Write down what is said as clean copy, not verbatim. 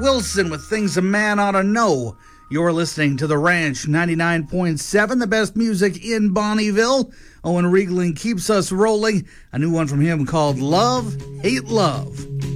Wilson with Things a Man Ought to Know. You're listening to The Ranch 99.7, the best music in Bonneville. Owen Riegling keeps us rolling. A new one from him called Love, Hate Love.